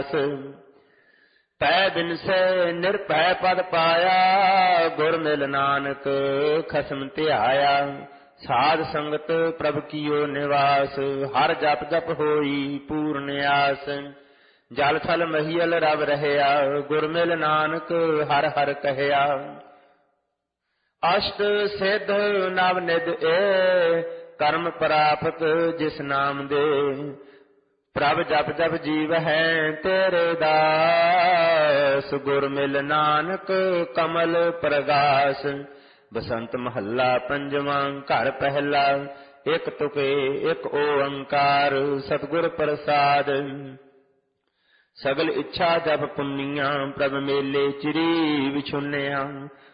ਪੈ ਬਿਨਸੈ ਨਿਰਭੈ ਪਦ ਪਾਇਆ, ਗੁਰ ਮਿਲ ਨਾਨਕ ਖਸਮ ਧਿਆਇਆ। ਸਾਧ ਸੰਗਤ ਪ੍ਰਭ ਕੀਓ ਨਿਵਾਸ, ਹਰ ਜਪ ਜਪ ਹੋਈ ਪੂਰਨ ਆਸ। ਜਲ ਥਲ ਮਹੀਲ ਰਵ ਰਹਿਆ, ਗੁਰ ਮਿਲ ਨਾਨਕ ਹਰ ਹਰ ਕਹਿਆ। ਅਸ਼ਟ ਸਿੱਧ ਨਵ ਨਿਧ ਏ, ਕਰਮ ਪ੍ਰਾਪਤ ਜਿਸ ਨਾਮ ਦੇ। ਪ੍ਰਭ ਜਪ ਜਪ ਜੀਵ ਹੈ ਤੇਰੇ ਦਾਸ, ਗੁਰ ਮਿਲ ਨਾਨਕ ਕਮਲ ਪ੍ਰਗਾਸ। ਬਸੰਤ ਮਹੱਲਾ ਪੰਜਵਾਂ, ਘਰ ਪਹਿਲਾ। ਇਕ ਤੁਕੇ ਇਕ ਓੰਕਾਰ, ਸਤਿਗੁਰ ਪ੍ਰਸਾਦ। ਸਗਲ ਇੱਛਾ ਜਪ ਪੁੰਨੀਆਂ, ਪ੍ਰਭ ਮੇਲੇ ਚਿਰੀ ਵਿਛੁੰਨਿਆ।